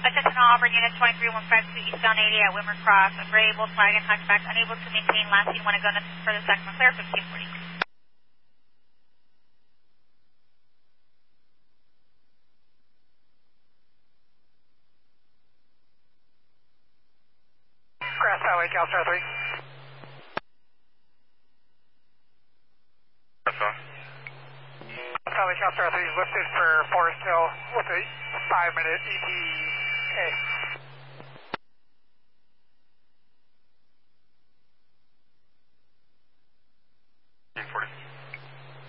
Attention all Auburn units 23152 eastbound 80 at Wimmer Cross. A gray Volkswagen hatchback unable to maintain last seen when a gun for the second clear 1540. Grass Highway, CalStar 3. Highway, CalStar 3 is listed for Forest Hill with a 5-minute ETA.